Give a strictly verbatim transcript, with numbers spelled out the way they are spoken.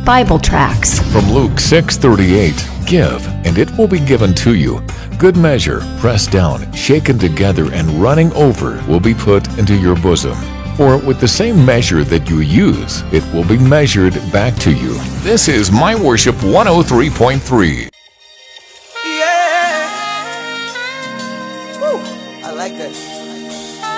Bible tracts. From Luke six thirty-eight, give, and it will be given to you. Good measure, pressed down, shaken together, and running over will be put into your bosom. For with the same measure that you use, it will be measured back to you. This is My Worship one oh three point three.